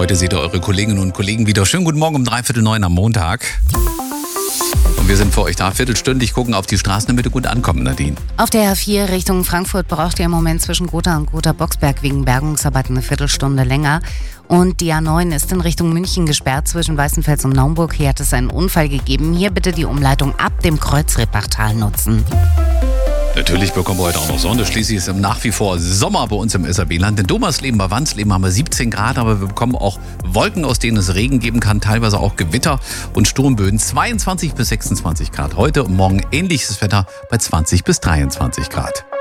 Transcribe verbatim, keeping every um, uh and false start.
Heute seht ihr eure Kolleginnen und Kollegen wieder. Schönen guten Morgen um dreiviertel neun am Montag. Und wir sind für euch da, viertelstündig gucken auf die Straßen, damit ihr gut ankommen, Nadine. Auf der A vier Richtung Frankfurt braucht ihr im Moment zwischen Gotha und Gotha-Boxberg wegen Bergungsarbeiten eine Viertelstunde länger. Und die A neun ist in Richtung München gesperrt zwischen Weißenfels und Naumburg. Hier hat es einen Unfall gegeben. Hier bitte die Umleitung ab dem Kreuzrippachtal nutzen. Natürlich bekommen wir heute auch noch Sonne. Schließlich ist nach wie vor Sommer bei uns im S R B-Land. In Domersleben, bei Wansleben haben wir siebzehn Grad, aber wir bekommen auch Wolken, aus denen es Regen geben kann, teilweise auch Gewitter und Sturmböen. zweiundzwanzig bis sechsundzwanzig Grad heute und morgen ähnliches Wetter bei zwanzig bis dreiundzwanzig Grad.